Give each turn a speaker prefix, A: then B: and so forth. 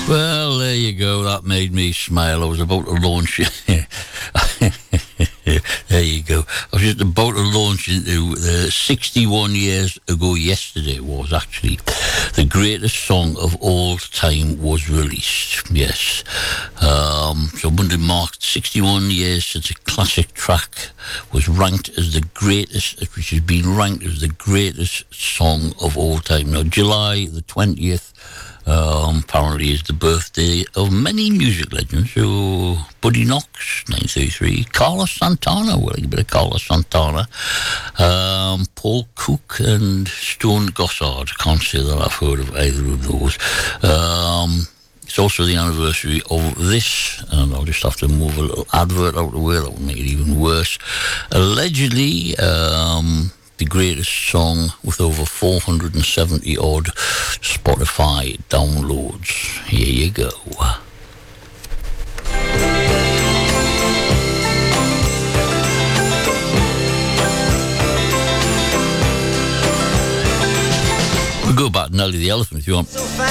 A: Well, there you go. That made me smile. I was about to launch it. There you go. I was just about to launch into 61 years ago yesterday was actually the greatest song of all time was released. Yes. So Monday marked 61 years since a classic track was ranked as the greatest, which has been ranked as the greatest song of all time. Now, July the 20th, apparently is the birthday of many music legends. So Buddy Knox, 1933, Carlos Santana, well, a bit of Carlos Santana, Paul Cook and Stone Gossard. Can't say that I've heard of either of those. It's also the anniversary of this, and I'll just have to move a little advert out of the way, that will make it even worse. Allegedly, the greatest song with over 470 odd Spotify downloads. Here you go. We'll go back to Nelly the Elephant if you want.